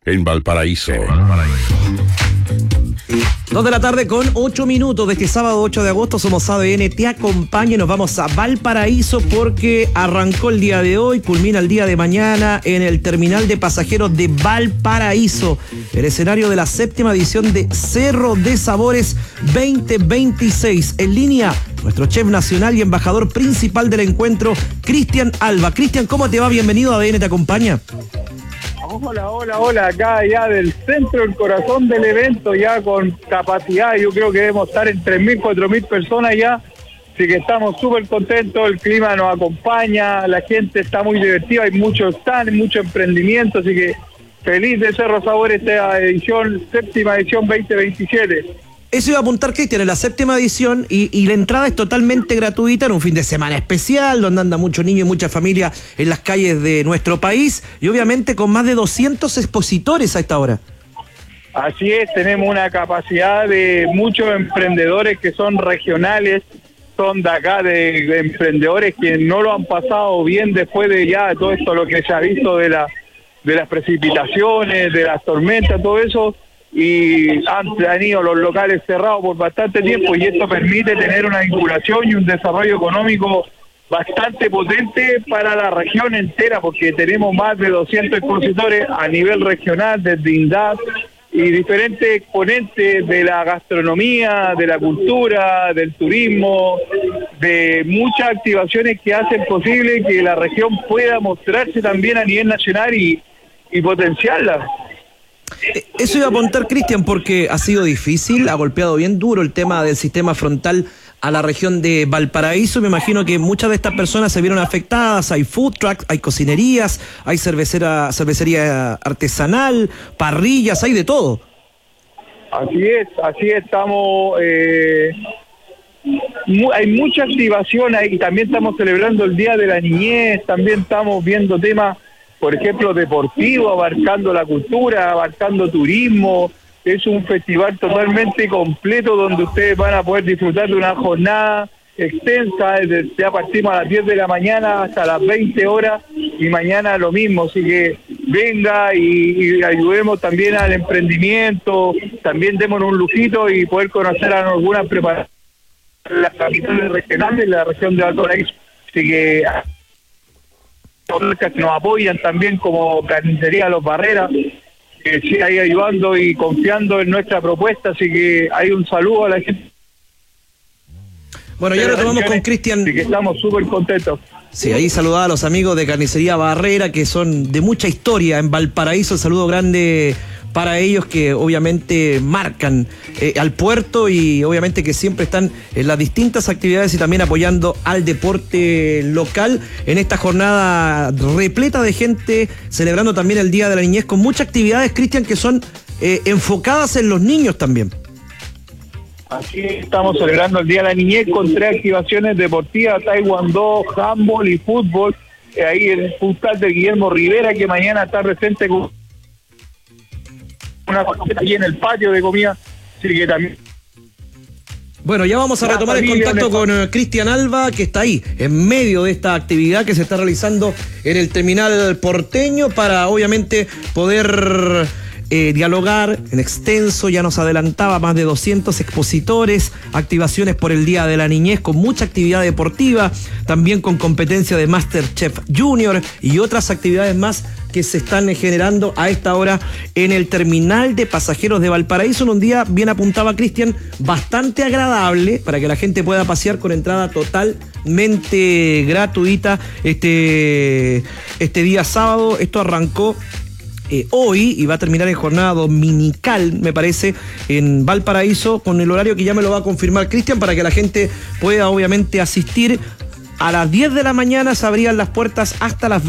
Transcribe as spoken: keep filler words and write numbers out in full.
en Valparaíso. Dos de la tarde con ocho minutos de este sábado ocho de agosto. Somos A D N, te acompaña y nos vamos a Valparaíso porque arrancó el día de hoy, culmina el día de mañana en el terminal de pasajeros de Valparaíso, el escenario de la séptima edición de Cerro de Sabores veinte veintiséis. En línea, nuestro chef nacional y embajador principal del encuentro, Cristian Alba. Cristian, ¿cómo te va? Bienvenido a A D N, te acompaña. Hola, hola, hola, acá ya del centro, el corazón del evento, ya con capacidad, yo creo que debemos estar en tres mil, cuatro mil personas ya, así que estamos súper contentos, el clima nos acompaña, la gente está muy divertida, hay muchos stands, mucho emprendimiento, así que feliz de Cerro Sabor esta edición, séptima edición veinte veintisiete. Eso iba a apuntar, Cristian, en la séptima edición y, y la entrada es totalmente gratuita en un fin de semana especial donde anda mucho niño y mucha familia en las calles de nuestro país y obviamente con más de doscientos expositores a esta hora. Así es, tenemos una capacidad de muchos emprendedores que son regionales, son de acá, de, de emprendedores que no lo han pasado bien después de ya todo esto, lo que se ha visto de, la, de las precipitaciones, de las tormentas, todo eso. Y han tenido los locales cerrados por bastante tiempo y esto permite tener una vinculación y un desarrollo económico bastante potente para la región entera, porque tenemos más de doscientos expositores a nivel regional, desde INDAP y diferentes exponentes de la gastronomía, de la cultura, del turismo, de muchas activaciones que hacen posible que la región pueda mostrarse también a nivel nacional y, y potenciarla. Eso iba a apuntar, Cristian, porque ha sido difícil, ha golpeado bien duro el tema del sistema frontal a la región de Valparaíso. Me imagino que muchas de estas personas se vieron afectadas. Hay food trucks, hay cocinerías, hay cervecera, cervecería artesanal, parrillas, hay de todo. Así es, así estamos. Eh, mu hay mucha activación ahí. También estamos celebrando el Día de la Niñez, también estamos viendo temas, por ejemplo, deportivo, abarcando la cultura, abarcando turismo. Es un festival totalmente completo donde ustedes van a poder disfrutar de una jornada extensa, desde, ya partimos a las diez de la mañana hasta las veinte horas y mañana lo mismo, así que venga y, y ayudemos también al emprendimiento, también démonos un lujito y poder conocer a algunas preparaciones en las capitales regionales de la región de Valparaíso. Así que que nos apoyan también como Carnicería Los Barreras, que sigue ahí ayudando y confiando en nuestra propuesta, así que hay un saludo a la gente. Bueno, ya lo tomamos con Cristian. Así que estamos súper contentos. Sí, ahí saludaba a los amigos de Carnicería Barrera, que son de mucha historia en Valparaíso. El saludo grande para ellos que obviamente marcan eh, al puerto y obviamente que siempre están en las distintas actividades y también apoyando al deporte local en esta jornada repleta de gente celebrando también el Día de la Niñez con muchas actividades, Cristian, que son eh, enfocadas en los niños también. Así estamos celebrando el Día de la Niñez con tres activaciones deportivas, taekwondo, handball y fútbol, eh, ahí el futsal de Guillermo Rivera, que mañana está presente con una aquí en el patio de comida, así que también. Bueno, ya vamos a retomar el contacto con uh, Cristian Alba, que está ahí, en medio de esta actividad que se está realizando en el terminal porteño para obviamente poder eh, dialogar en extenso. Ya nos adelantaba más de doscientos expositores, activaciones por el Día de la Niñez con mucha actividad deportiva, también con competencia de MasterChef Junior y otras actividades más que se están generando a esta hora en el terminal de pasajeros de Valparaíso, en un día, bien apuntaba Cristian, bastante agradable para que la gente pueda pasear con entrada totalmente gratuita este, este día sábado. Esto arrancó eh, hoy y va a terminar en jornada dominical, me parece, en Valparaíso, con el horario que ya me lo va a confirmar Cristian, para que la gente pueda obviamente asistir. A las diez de la mañana se abrían las puertas hasta las